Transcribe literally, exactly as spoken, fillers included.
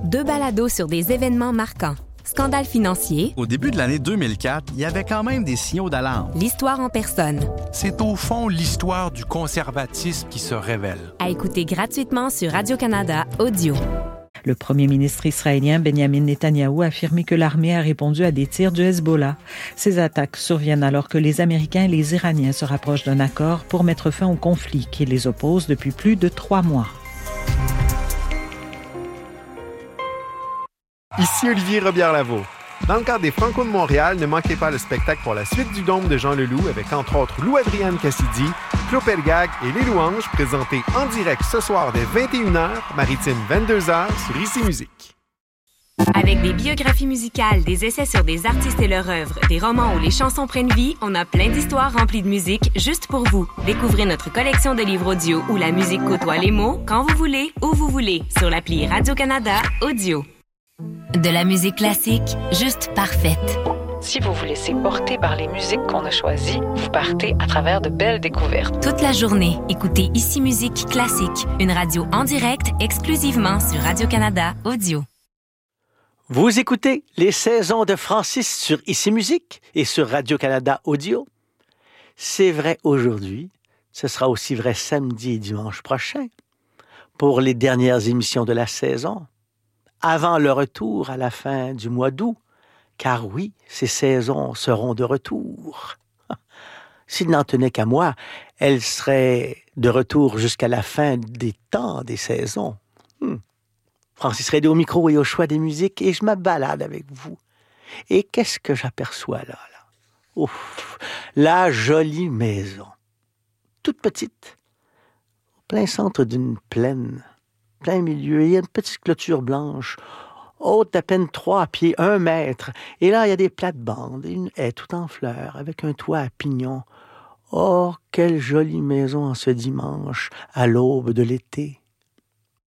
deux balados sur des événements marquants. Scandale financier. Au début de l'année deux mille quatre, il y avait quand même des signaux d'alarme. L'histoire en personne. C'est au fond l'histoire du conservatisme qui se révèle. À écouter gratuitement sur Radio-Canada Audio. Le premier ministre israélien Benjamin Netanyahou a affirmé que l'armée a répondu à des tirs du Hezbollah. Ces attaques surviennent alors que les Américains et les Iraniens se rapprochent d'un accord pour mettre fin au conflit qui les oppose depuis plus de trois mois. Ici Olivier Robillard-Lavaux. Dans le cadre des Franco de Montréal, ne manquez pas le spectacle pour la suite du Dôme de Jean Leloup avec entre autres Lou-Adrienne Cassidy, Claude Pelgag et Les Louanges, présentés en direct ce soir dès vingt et une heures, maritime vingt-deux heures sur Ici Musique. Avec des biographies musicales, des essais sur des artistes et leur œuvre, des romans où les chansons prennent vie, on a plein d'histoires remplies de musique juste pour vous. Découvrez notre collection de livres audio où la musique côtoie les mots quand vous voulez, où vous voulez, sur l'appli Radio-Canada Audio. De la musique classique, juste parfaite. Si vous vous laissez porter par les musiques qu'on a choisies, vous partez à travers de belles découvertes. Toute la journée, écoutez Ici Musique Classique, une radio en direct exclusivement sur Radio-Canada Audio. Vous écoutez les saisons de Francis sur Ici Musique et sur Radio-Canada Audio. C'est vrai aujourd'hui, ce sera aussi vrai samedi et dimanche prochain pour les dernières émissions de la saison, avant le retour à la fin du mois d'août, car oui, ces saisons seront de retour. S'il n'en tenait qu'à moi, elles seraient de retour jusqu'à la fin des temps des saisons. Hmm. Francis Redé au micro et au choix des musiques, et je me balade avec vous. Et qu'est-ce que j'aperçois là, là? Ouf, la jolie maison, toute petite, au plein centre d'une plaine, plein milieu, il y a une petite clôture blanche, haute d'à peine trois pieds, un mètre. Et là, il y a des plates-bandes, une haie tout en fleurs, avec un toit à pignons. Oh, quelle jolie maison en ce dimanche, à l'aube de l'été.